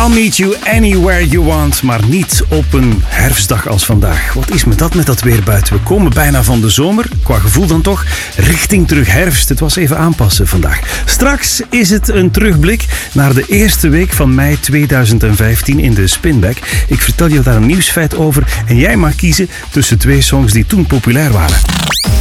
I'll meet you anywhere you want, maar niet op een herfstdag als vandaag. Wat is met dat weer buiten? We komen bijna van de zomer, qua gevoel dan toch, richting terug herfst. Het was even aanpassen vandaag. Straks is het een terugblik naar de eerste week van mei 2015 in de Spinback. Ik vertel je daar een nieuwsfeit over en jij mag kiezen tussen twee songs die toen populair waren.